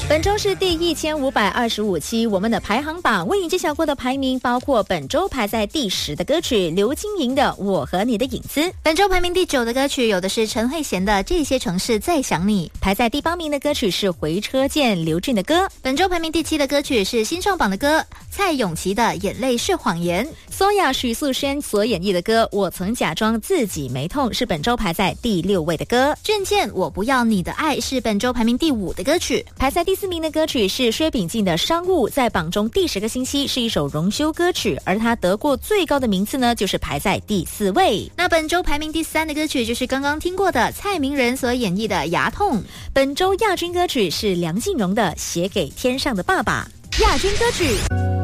本周是第1525期，我们的排行榜为你揭晓过的排名包括本周排在第10的歌曲刘青云的《我和你的影子》， 本周排名第9的歌曲有的是陈慧娴的《这些城市在想你》， 排在第8名的歌曲是回车见刘俊的歌。 本周排名第7的歌曲是新上榜的歌蔡咏琪的《眼泪是谎言》， 苏雅许素轩所演绎的歌《我曾假装自己没痛》是本周排在第6位的歌。 郑健我不要你的爱是本周排名第5的歌曲， 排在第4名的歌曲是薛秉静的《商务》，在榜中第10个星期，是一首荣休歌曲，而它得过最高的名次呢，就是排在第4位。 那本周排名第3的歌曲就是刚刚听过的蔡明仁所演绎的《牙痛》。 本周亚军歌曲是梁静茹的《写给天上的爸爸》。亚军歌曲。